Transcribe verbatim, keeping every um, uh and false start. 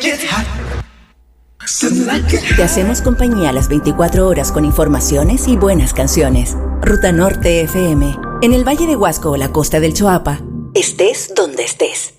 Te hacemos compañía a las veinticuatro horas con informaciones y buenas canciones. Ruta Norte F M. En el Valle de Huasco o la costa del Choapa. Estés donde estés.